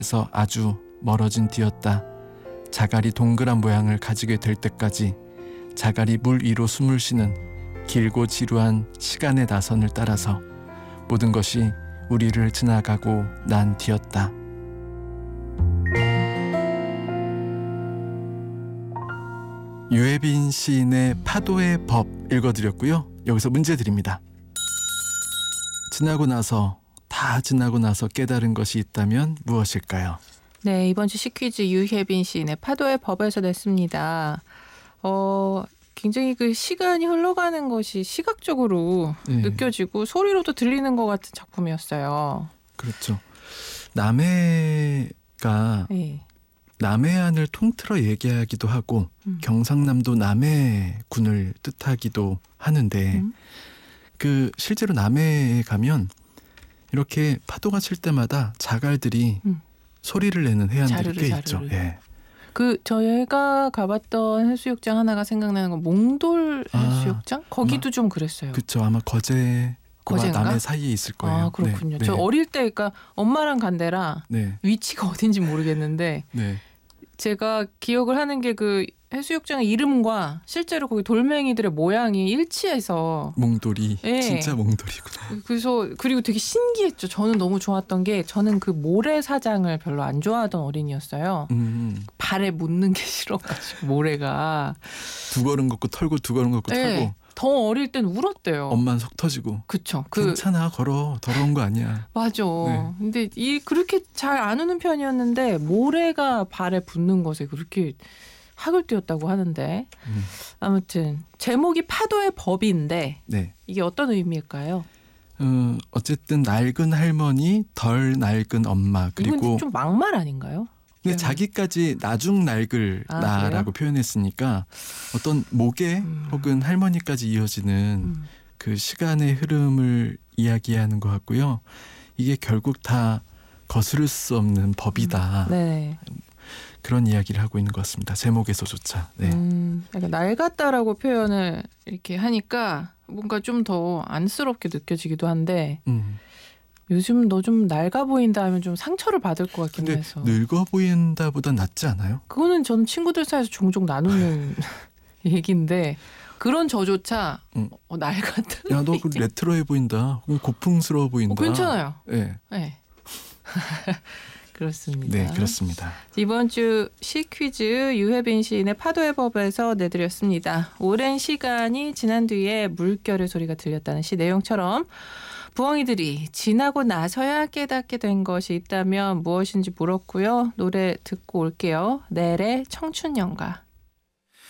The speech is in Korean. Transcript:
에서 아주 멀어진 뒤였다. 자갈이 동그란 모양을 가지게 될 때까지 자갈이 물 위로 숨을 쉬는 길고 지루한 시간의 나선을 따라서 모든 것이 우리를 지나가고 난 뒤였다. 유해빈 시인의 파도의 법 읽어드렸고요. 여기서 문제 드립니다. 다 지나고 나서 깨달은 것이 있다면 무엇일까요? 네, 이번 주 시퀴즈 유해빈 시인의 파도의 법에서 냈습니다. 굉장히 그 시간이 흘러가는 것이 시각적으로 느껴지고 소리로도 들리는 것 같은 작품이었어요. 그렇죠. 남해가 남해안을 통틀어 얘기하기도 하고 경상남도 남해군을 뜻하기도 하는데 그 실제로 남해에 가면 이렇게 파도가 칠 때마다 자갈들이 소리를 내는 해안들이 꽤 있죠. 예. 저희가 가봤던 해수욕장 하나가 생각나는 건 몽돌 해수욕장? 거기도 좀 그랬어요. 그렇죠. 아마 거제와 남해 사이에 있을 거예요. 아, 그렇군요. 네. 저 어릴 때 그러니까 엄마랑 간 데라 위치가 어딘지 모르겠는데 제가 기억을 하는 게 그 해수욕장의 이름과 실제로 거기 돌멩이들의 모양이 일치해서 몽돌이 진짜 몽돌이구나. 그리고 되게 신기했죠. 저는 너무 좋았던 게 저는 그 모래사장을 별로 안 좋아하던 어린이였어요. 발에 묻는 게 싫어가지고 모래가 두 걸음 걷고 털고 두 걸음 걷고 털고. 더 어릴 땐 울었대요. 엄마는 속 터지고. 그쵸. 괜찮아 걸어 더러운 거 아니야. 맞아. 근데 그렇게 잘 안 우는 편이었는데 모래가 발에 붙는 것에 그렇게 학을 띄웠다고 하는데 아무튼 제목이 파도의 법인데 이게 어떤 의미일까요? 어쨌든 낡은 할머니 덜 낡은 엄마 그리고 이건 좀 막말 아닌가요? 근데 자기까지 나중 낡을 나라고 표현했으니까 어떤 모계 혹은 할머니까지 이어지는 그 시간의 흐름을 이야기하는 것 같고요. 이게 결국 다 거스를 수 없는 법이다. 그런 이야기를 하고 있는 것 같습니다. 제목에서조차. 약간 낡았다라고 표현을 이렇게 하니까 뭔가 좀 더 안쓰럽게 느껴지기도 한데 요즘 너 좀 낡아 보인다 하면 좀 상처를 받을 것 같긴 해서. 늙어 보인다보다 낫지 않아요? 그거는 저는 친구들 사이에서 종종 나누는 얘기인데 그런 저조차 낡았다. 야, 너 그 레트로해 보인다. 고풍스러워 보인다. 괜찮아요. 네. 그렇습니다. 네, 그렇습니다. 이번 주 시퀴즈 유해빈 시인의 파도의 법에서 내드렸습니다. 오랜 시간이 지난 뒤에 물결의 소리가 들렸다는 시 내용처럼 부엉이들이 지나고 나서야 깨닫게 된 것이 있다면 무엇인지 물었고요. 노래 듣고 올게요. 넬의 청춘연가.